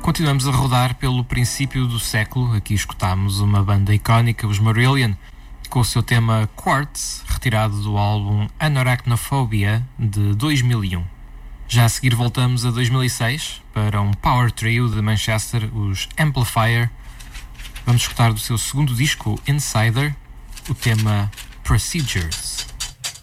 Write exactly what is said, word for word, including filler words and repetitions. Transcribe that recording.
Continuamos a rodar pelo princípio do século. Aqui escutámos uma banda icónica, os Marillion, com o seu tema Quartz, retirado do álbum Anarachnophobia de dois mil e um. Já a seguir voltamos a dois mil e seis para um power trio de Manchester, os Amplifier. Vamos escutar do seu segundo disco, Insider, o tema Procedures.